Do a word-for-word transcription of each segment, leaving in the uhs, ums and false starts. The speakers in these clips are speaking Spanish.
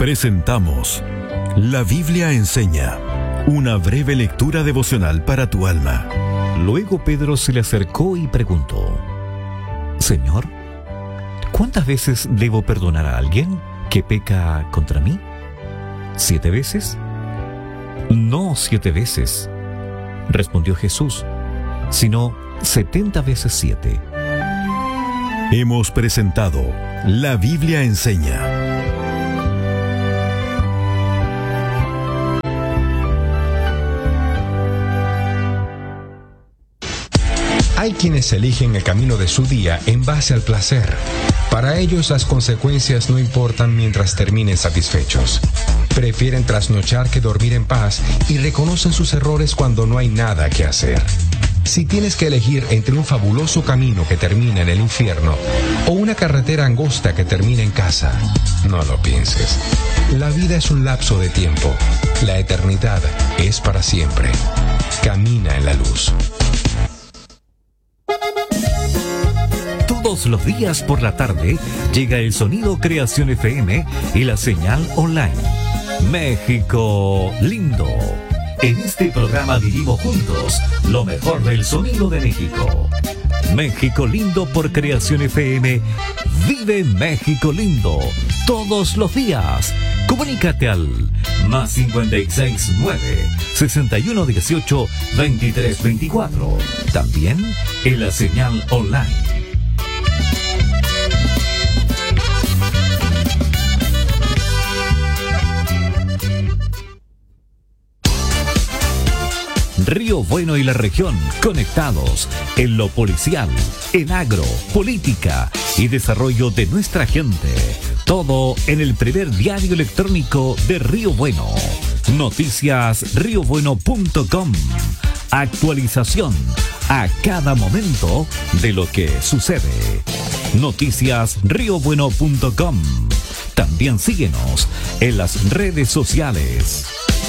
Presentamos La Biblia enseña, una breve lectura devocional para tu alma. Luego Pedro se le acercó y preguntó: Señor, ¿cuántas veces debo perdonar a alguien que peca contra mí? ¿Siete veces? No siete veces, respondió Jesús, sino setenta veces siete. Hemos presentado La Biblia enseña. Hay quienes eligen el camino de su día en base al placer. Para ellos las consecuencias no importan mientras terminen satisfechos. Prefieren trasnochar que dormir en paz y reconocen sus errores cuando no hay nada que hacer. Si tienes que elegir entre un fabuloso camino que termina en el infierno o una carretera angosta que termina en casa, no lo pienses. La vida es un lapso de tiempo. La eternidad es para siempre. Camina en la luz. Todos los días por la tarde llega el sonido Creación F M y la señal online. México lindo. En este programa vivimos juntos lo mejor del sonido de México. México lindo por Creación F M. Vive México lindo todos los días. Comunícate al más cincuenta y seis nueve, sesenta y uno dieciocho, veintitrés veinticuatro. También en la señal online. Río Bueno y la región conectados en lo policial, en agro, política y desarrollo de nuestra gente. Todo en el primer diario electrónico de Río Bueno. Noticias río bueno punto com. Actualización a cada momento de lo que sucede. Noticias río bueno punto com. También síguenos en las redes sociales.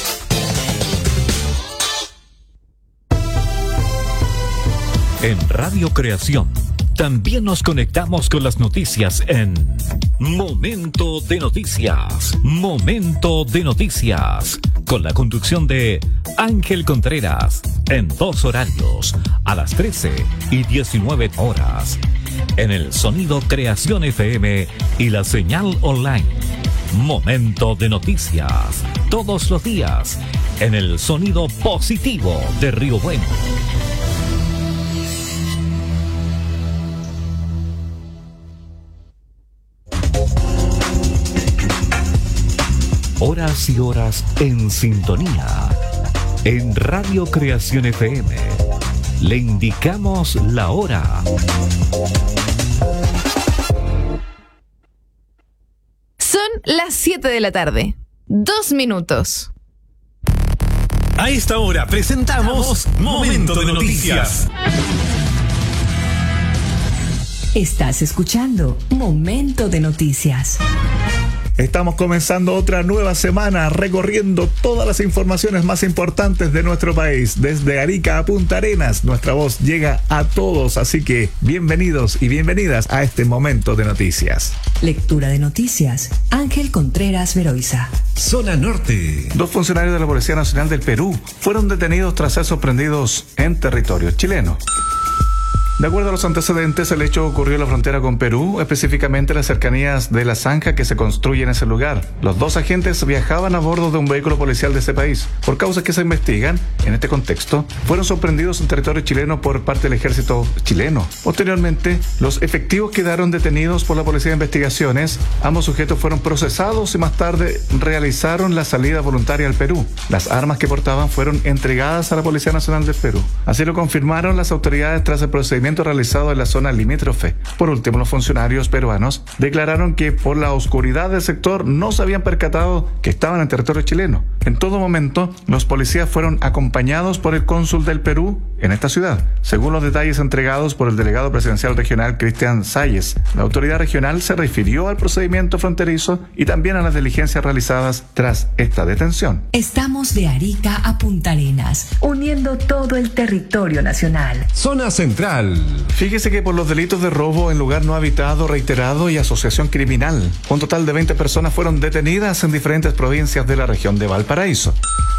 En Radio Creación también nos conectamos con las noticias en Momento de Noticias. Momento de Noticias. Con la conducción de Ángel Contreras. En dos horarios, a las trece y diecinueve horas. En el sonido Creación F M y la señal online. Momento de Noticias. Todos los días. En el sonido positivo de Río Bueno. Horas y horas en sintonía. En Radio Creación F M le indicamos la hora. Son las siete de la tarde. Dos minutos. A esta hora presentamos Momento de Noticias. Estás escuchando Momento de Noticias. Estamos comenzando otra nueva semana recorriendo todas las informaciones más importantes de nuestro país. Desde Arica a Punta Arenas, nuestra voz llega a todos, así que bienvenidos y bienvenidas a este Momento de Noticias. Lectura de noticias, Ángel Contreras Veroiza. Zona Norte. Dos funcionarios de la Policía Nacional del Perú fueron detenidos tras ser sorprendidos en territorio chileno. De acuerdo a los antecedentes, el hecho ocurrió en la frontera con Perú, específicamente en las cercanías de la zanja que se construye en ese lugar. Los dos agentes viajaban a bordo de un vehículo policial de ese país. Por causas que se investigan, en este contexto, fueron sorprendidos en territorio chileno por parte del ejército chileno. Posteriormente, los efectivos quedaron detenidos por la Policía de Investigaciones. Ambos sujetos fueron procesados y más tarde realizaron la salida voluntaria al Perú. Las armas que portaban fueron entregadas a la Policía Nacional del Perú. Así lo confirmaron las autoridades tras el procedimiento realizado en la zona limítrofe. Por último, los funcionarios peruanos declararon que por la oscuridad del sector no se habían percatado que estaban en territorio chileno. En todo momento, los policías fueron acompañados por el cónsul del Perú en esta ciudad. Según los detalles entregados por el delegado presidencial regional Cristian Salles, la autoridad regional se refirió al procedimiento fronterizo y también a las diligencias realizadas tras esta detención. Estamos de Arica a Punta Arenas, uniendo todo el territorio nacional. Zona Central. Fíjese que por los delitos de robo en lugar no habitado, reiterado y asociación criminal, un total de veinte personas fueron detenidas en diferentes provincias de la región de Valparaíso.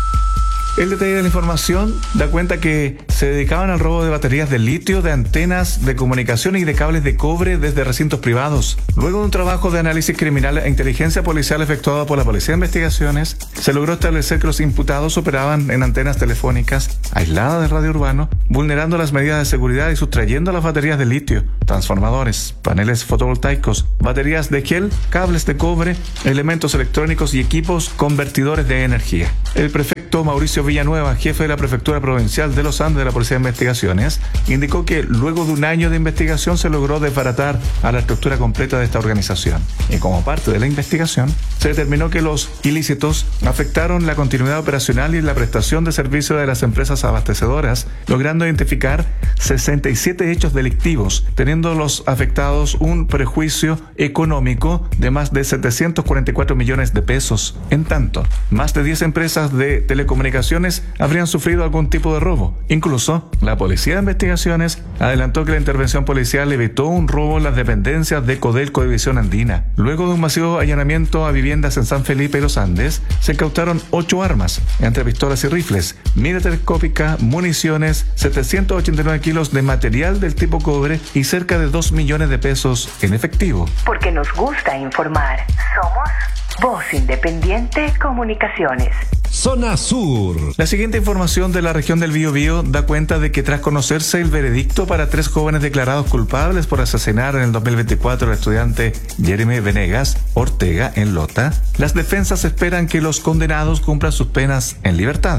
El detalle de la información da cuenta que se dedicaban al robo de baterías de litio, de antenas de comunicación y de cables de cobre desde recintos privados. Luego de un trabajo de análisis criminal e inteligencia policial efectuado por la Policía de Investigaciones, se logró establecer que los imputados operaban en antenas telefónicas aisladas del radio urbano, vulnerando las medidas de seguridad y sustrayendo las baterías de litio, transformadores, paneles fotovoltaicos, baterías de gel, cables de cobre, elementos electrónicos y equipos convertidores de energía. El prefecto Mauricio Villanueva, jefe de la Prefectura Provincial de los Andes de la Policía de Investigaciones, indicó que luego de un año de investigación se logró desbaratar a la estructura completa de esta organización. Y como parte de la investigación, se determinó que los ilícitos afectaron la continuidad operacional y la prestación de servicio de las empresas abastecedoras, logrando identificar sesenta y siete hechos delictivos, teniendo los afectados un perjuicio económico de más de setecientos cuarenta y cuatro millones de pesos. En tanto, más de diez empresas de telecomunicaciones habrían sufrido algún tipo de robo. Incluso, la Policía de Investigaciones adelantó que la intervención policial evitó un robo en las dependencias de Codelco División Andina. Luego de un masivo allanamiento a viviendas en San Felipe y Los Andes, se incautaron ocho armas, entre pistolas y rifles, mira telescópica, municiones, setecientos ochenta y nueve kilos de material del tipo cobre y cerca de dos millones de pesos en efectivo. Porque nos gusta informar. Somos Voz Independiente Comunicaciones. Zona Sur. La siguiente información de la región del Biobío da cuenta de que tras conocerse el veredicto para tres jóvenes declarados culpables por asesinar en el dos mil veinticuatro al estudiante Jeremy Venegas Ortega en Lota, las defensas esperan que los condenados cumplan sus penas en libertad.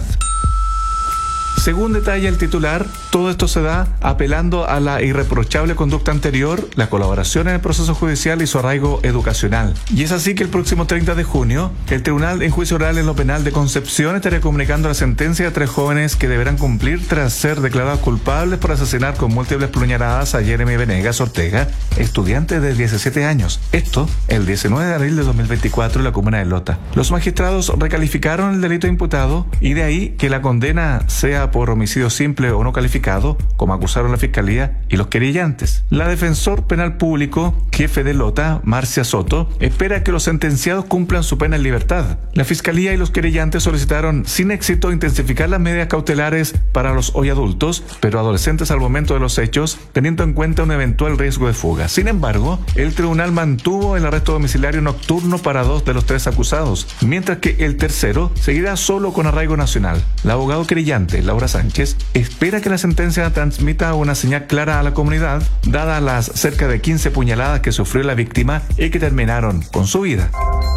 Según detalla el titular, todo esto se da apelando a la irreprochable conducta anterior, la colaboración en el proceso judicial y su arraigo educacional. Y es así que el próximo treinta de junio, el Tribunal en Juicio Oral en lo Penal de Concepción estaría comunicando la sentencia a tres jóvenes que deberán cumplir tras ser declarados culpables por asesinar con múltiples puñaladas a Jeremy Venegas Ortega, estudiante de diecisiete años. Esto, el diecinueve de abril de dos mil veinticuatro en la comuna de Lota. Los magistrados recalificaron el delito imputado y de ahí que la condena sea por homicidio simple o no calificado, como acusaron la Fiscalía y los querellantes. La defensor penal público, jefe de Lota, Marcia Soto, espera que los sentenciados cumplan su pena en libertad. La Fiscalía y los querellantes solicitaron sin éxito intensificar las medidas cautelares para los hoy adultos, pero adolescentes al momento de los hechos, teniendo en cuenta un eventual riesgo de fuga. Sin embargo, el tribunal mantuvo el arresto domiciliario nocturno para dos de los tres acusados, mientras que el tercero seguirá solo con arraigo nacional. La abogado querellante, Laura Sánchez, espera que la sentencia transmita una señal clara a la comunidad, dadas las cerca de quince puñaladas que sufrió la víctima y que terminaron con su vida.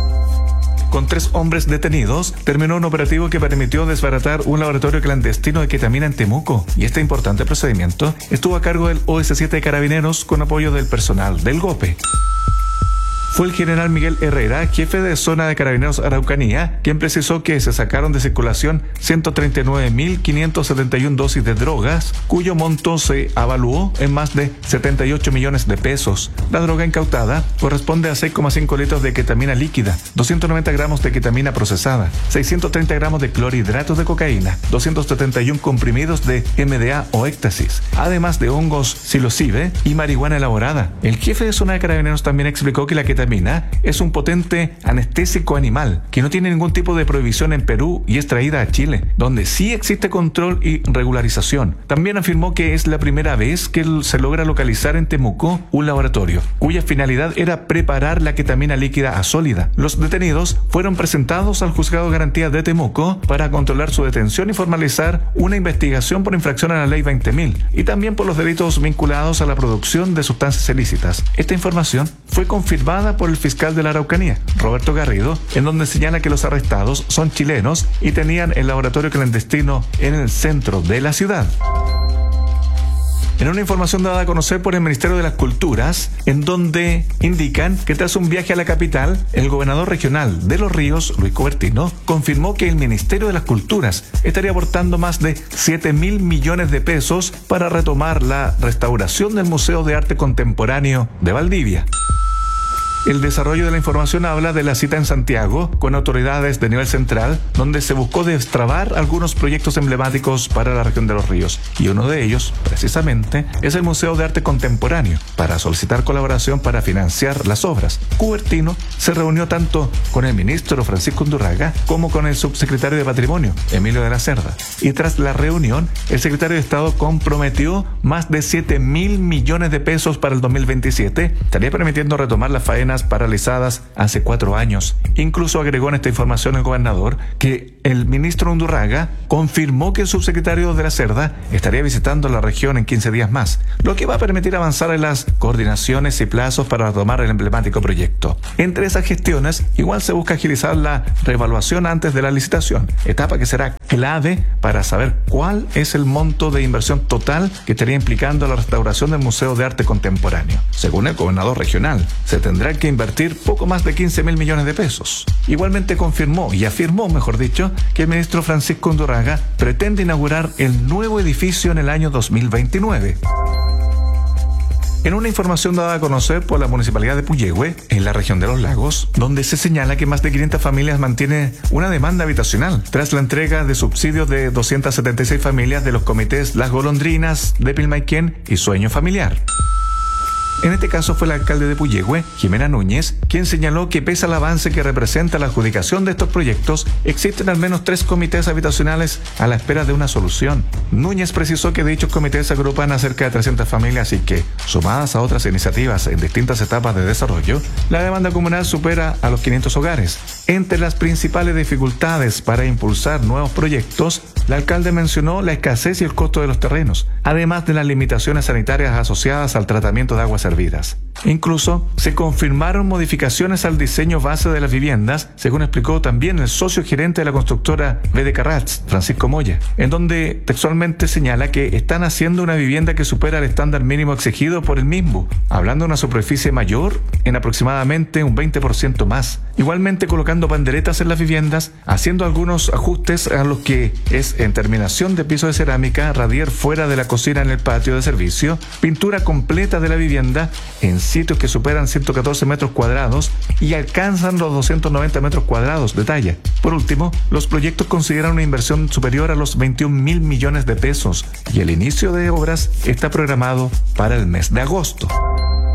Con tres hombres detenidos, terminó un operativo que permitió desbaratar un laboratorio clandestino de ketamina en Temuco, y este importante procedimiento estuvo a cargo del O S siete de Carabineros con apoyo del personal del GOPE. Fue el general Miguel Herrera, jefe de zona de Carabineros Araucanía, quien precisó que se sacaron de circulación ciento treinta y nueve mil quinientos setenta y una dosis de drogas, cuyo monto se evaluó en más de setenta y ocho millones de pesos. La droga incautada corresponde a seis coma cinco litros de ketamina líquida, doscientos noventa gramos de ketamina procesada, seiscientos treinta gramos de clorhidratos de cocaína, doscientos setenta y uno comprimidos de M D A o éxtasis, además de hongos psilocibe y marihuana elaborada. El jefe de zona de Carabineros también explicó que la ketamina es un potente anestésico animal que no tiene ningún tipo de prohibición en Perú y es traída a Chile, donde sí existe control y regularización. También afirmó que es la primera vez que se logra localizar en Temuco un laboratorio cuya finalidad era preparar la ketamina líquida a sólida. Los detenidos fueron presentados al Juzgado de Garantía de Temuco para controlar su detención y formalizar una investigación por infracción a la ley veinte mil y también por los delitos vinculados a la producción de sustancias ilícitas. Esta información fue confirmada por el fiscal de la Araucanía, Roberto Garrido, en donde señala que los arrestados son chilenos y tenían el laboratorio clandestino en el centro de la ciudad. En una información dada a conocer por el Ministerio de las Culturas, en donde indican que tras un viaje a la capital, el gobernador regional de Los Ríos, Luis Cubertino, confirmó que el Ministerio de las Culturas estaría aportando más de siete mil millones de pesos para retomar la restauración del Museo de Arte Contemporáneo de Valdivia. El desarrollo de la información habla de la cita en Santiago con autoridades de nivel central, donde se buscó destrabar algunos proyectos emblemáticos para la región de Los Ríos. Y uno de ellos, precisamente, es el Museo de Arte Contemporáneo, para solicitar colaboración para financiar las obras. Cubertino se reunió tanto con el ministro Francisco Undurraga como con el subsecretario de Patrimonio, Emilio de la Cerda. Y tras la reunión, el secretario de Estado comprometió más de siete mil millones de pesos para el dos mil veintisiete, estaría permitiendo retomar las faenas paralizadas hace cuatro años. Incluso agregó en esta información el gobernador que el ministro Undurraga confirmó que el subsecretario de la Cerda estaría visitando la región en quince días más, lo que va a permitir avanzar en las coordinaciones y plazos para retomar el emblemático proyecto. Entre esas gestiones, igual se busca agilizar la reevaluación antes de la licitación, etapa que será clave para saber cuál es el monto de inversión total que estaría implicando la restauración del Museo de Arte Contemporáneo. Según el gobernador regional, se tendrá que invertir poco más de quince mil millones de pesos. Igualmente confirmó y afirmó, mejor dicho, que el ministro Francisco Undurraga pretende inaugurar el nuevo edificio en el año dos mil veintinueve. En una información dada a conocer por la Municipalidad de Puyehue, en la región de Los Lagos, donde se señala que más de quinientas familias mantienen una demanda habitacional tras la entrega de subsidios de doscientas setenta y seis familias de los comités Las Golondrinas, de Pilmaiquén y Sueño Familiar. En este caso fue el alcalde de Puyehue, Jimena Núñez, quien señaló que pese al avance que representa la adjudicación de estos proyectos, existen al menos tres comités habitacionales a la espera de una solución. Núñez precisó que dichos comités agrupan a cerca de trescientas familias y que, sumadas a otras iniciativas en distintas etapas de desarrollo, la demanda comunal supera a los quinientos hogares. Entre las principales dificultades para impulsar nuevos proyectos, el alcalde mencionó la escasez y el costo de los terrenos, además de las limitaciones sanitarias asociadas al tratamiento de aguas servidas. Incluso se confirmaron modificaciones al diseño base de las viviendas, según explicó también el socio gerente de la constructora B D Carrats, Francisco Moya, en donde textualmente señala que están haciendo una vivienda que supera el estándar mínimo exigido por el mismo, hablando de una superficie mayor en aproximadamente un veinte por ciento más. Igualmente colocando panderetas en las viviendas, haciendo algunos ajustes a los que es en terminación de piso de cerámica, radier fuera de la cocina en el patio de servicio, pintura completa de la vivienda en sitios que superan ciento catorce metros cuadrados y alcanzan los doscientos noventa metros cuadrados de talla. Por último, los proyectos consideran una inversión superior a los veintiún mil millones de pesos y el inicio de obras está programado para el mes de agosto.